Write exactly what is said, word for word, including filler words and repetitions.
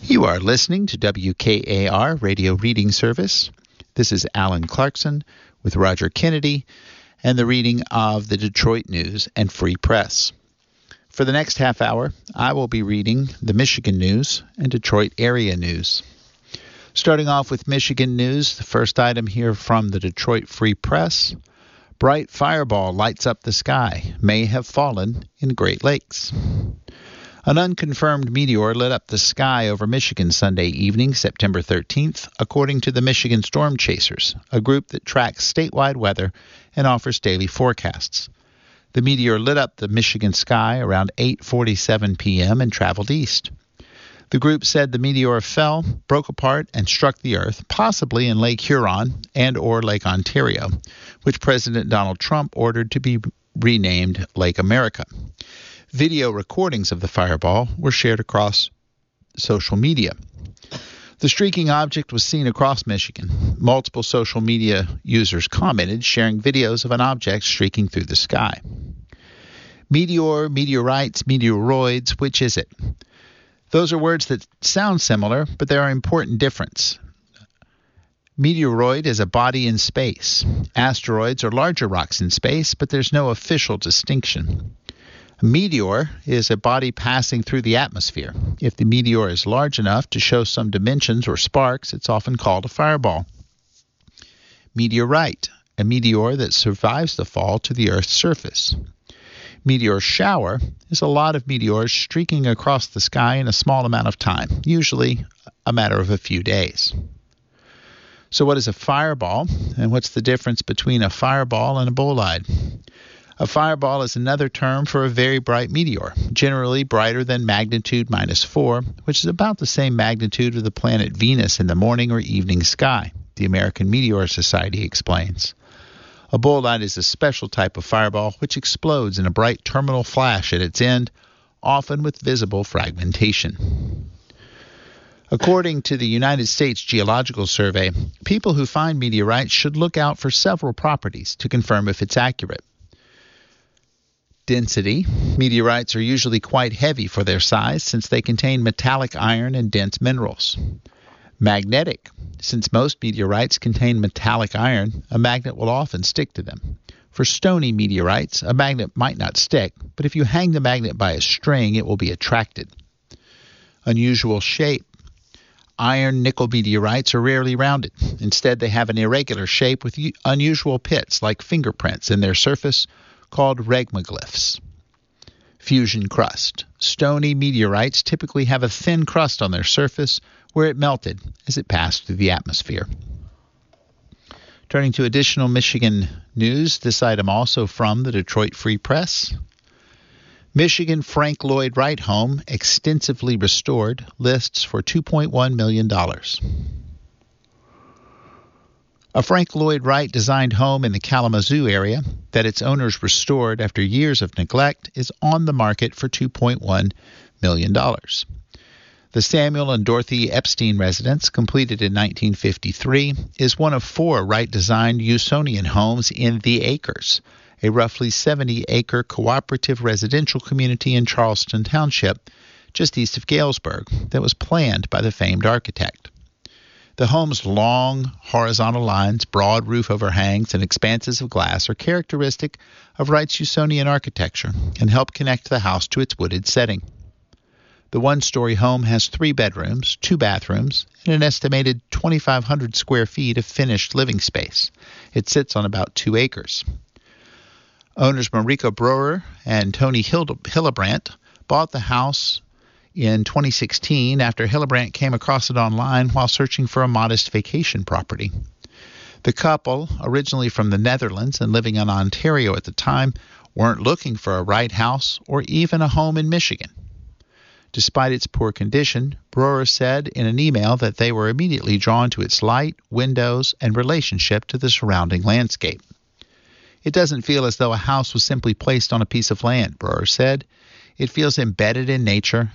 You are listening to W K A R Radio Reading Service. This is Alan Clarkson with Roger Kennedy and the reading of the Detroit News and Free Press. For the next half hour, I will be reading the Michigan News and Detroit area news. Starting off with Michigan News, the first item here from the Detroit Free Press. Bright fireball lights up the sky, may have fallen in Great Lakes. An unconfirmed meteor lit up the sky over Michigan Sunday evening, September thirteenth, according to the Michigan Storm Chasers, a group that tracks statewide weather and offers daily forecasts. The meteor lit up the Michigan sky around eight forty-seven p.m. and traveled east. The group said the meteor fell, broke apart, and struck the Earth, possibly in Lake Huron and or Lake Ontario, which President Donald Trump ordered to be renamed Lake America. Video recordings of the fireball were shared across social media. The streaking object was seen across Michigan. Multiple social media users commented, sharing videos of an object streaking through the sky. Meteor, meteorites, meteoroids, which is it? Those are words that sound similar, but there are important differences. Meteoroid is a body in space. Asteroids are larger rocks in space, but there's no official distinction. A meteor is a body passing through the atmosphere. If the meteor is large enough to show some dimensions or sparks, it's often called a fireball. Meteorite, a meteor that survives the fall to the Earth's surface. Meteor shower is a lot of meteors streaking across the sky in a small amount of time, usually a matter of a few days. So what is a fireball, and what's the difference between a fireball and a bolide? A fireball is another term for a very bright meteor, generally brighter than magnitude minus four, which is about the same magnitude of the planet Venus in the morning or evening sky, the American Meteor Society explains. A bolide is a special type of fireball which explodes in a bright terminal flash at its end, often with visible fragmentation. According to the United States Geological Survey, people who find meteorites should look out for several properties to confirm if it's accurate. Density. Meteorites are usually quite heavy for their size since they contain metallic iron and dense minerals. Magnetic. Since most meteorites contain metallic iron, a magnet will often stick to them. For stony meteorites, a magnet might not stick, but if you hang the magnet by a string, it will be attracted. Unusual shape. Iron nickel meteorites are rarely rounded. Instead, they have an irregular shape with unusual pits like fingerprints in their surface, called regmaglyphs. Fusion crust. Stony meteorites typically have a thin crust on their surface where it melted as it passed through the atmosphere. Turning to additional Michigan news, this item also from the Detroit Free Press. Michigan Frank Lloyd Wright home extensively restored, lists for two point one million dollars. A Frank Lloyd Wright designed home in the Kalamazoo area that its owners restored after years of neglect is on the market for two point one million dollars. The Samuel and Dorothy Epstein residence, completed in nineteen fifty-three, is one of four Wright-designed Usonian homes in The Acres, a roughly seventy-acre cooperative residential community in Charleston Township, just east of Galesburg, that was planned by the famed architect. The home's long, horizontal lines, broad roof overhangs, and expanses of glass are characteristic of Wright's Usonian architecture and help connect the house to its wooded setting. The one-story home has three bedrooms, two bathrooms, and an estimated twenty-five hundred square feet of finished living space. It sits on about two acres. Owners Marika Brewer and Tony Hillebrandt bought the house in twenty sixteen after Hillebrandt came across it online while searching for a modest vacation property. The couple, originally from the Netherlands and living in Ontario at the time, weren't looking for a Wright house or even a home in Michigan. Despite its poor condition, Brewer said in an email that they were immediately drawn to its light, windows, and relationship to the surrounding landscape. It doesn't feel as though a house was simply placed on a piece of land, Brewer said. It feels embedded in nature